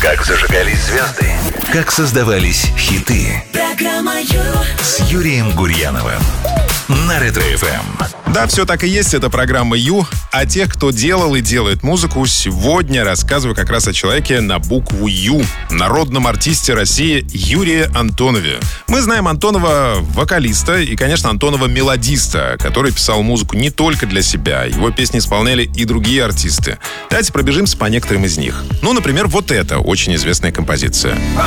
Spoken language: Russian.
Как зажигались звезды, как создавались хиты. Программа С Юрием Гурьяновым на Ретро-ФМ. Да, все так и есть, это программа Ю. А тех, кто делал и делает музыку, сегодня рассказываю как раз о человеке на букву Ю. Народном артисте России Юрии Антонове. Мы знаем Антонова вокалиста и, конечно, Антонова мелодиста, который писал музыку не только для себя. Его песни исполняли и другие артисты. Давайте пробежимся по некоторым из них. Ну, например, вот это очень известная композиция.